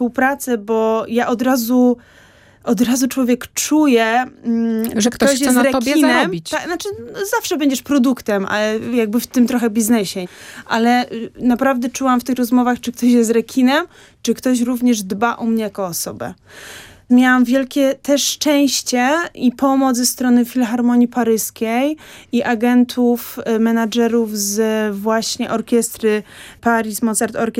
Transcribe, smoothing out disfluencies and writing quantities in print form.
współpracę, bo ja od razu człowiek czuje, że ktoś chce jest na rekinem, tobie zarobić. Znaczy, zawsze będziesz produktem, ale jakby w tym trochę biznesie. Ale naprawdę czułam w tych rozmowach, czy ktoś jest rekinem, czy ktoś również dba o mnie jako osobę. Miałam wielkie też szczęście i pomoc ze strony Filharmonii Paryskiej i agentów, menadżerów z właśnie orkiestry Paris Mozart Orchestra